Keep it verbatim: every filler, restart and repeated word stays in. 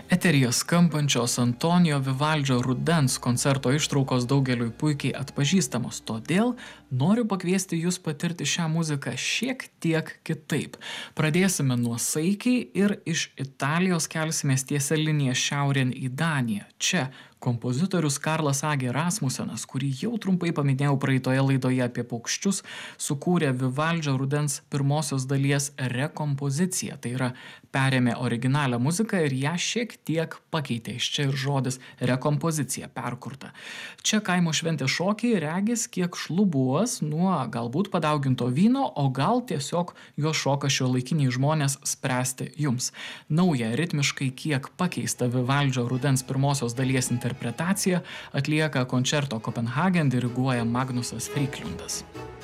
Eteryje skambančios Antonijo Vivaldžio rudens koncerto ištraukos daugeliui puikiai atpažįstamos, todėl noriu pakviesti jūs patirti šią muziką šiek tiek kitaip. Pradėsime nuosaikiai ir iš Italijos kelsimės tiesia linija šiaurėn į Daniją. Čia kompozitorius Karlas Age Rasmusenas, kurį jau trumpai paminėjau praeitoje laidoje apie paukščius, sukūrė Vivaldžio rudens pirmosios dalies rekompoziciją. Tai yra perėmė originalią muziką ir ją šiek tiek pakeitė. Iš čia ir žodis rekompozicija perkurta. Čia kaimo šventės šokiai regis kiek šlubuos nuo galbūt padauginto vyno, o gal tiesiog juos šoka šiuolaikiniai žmonės, spręsti jums. Naują ritmiškai kiek pakeistą Vivaldžio rudens pirmosios dalies interpretaciją atlieka koncerto Copenhagen, diriguoja Magnusas Fryklundas.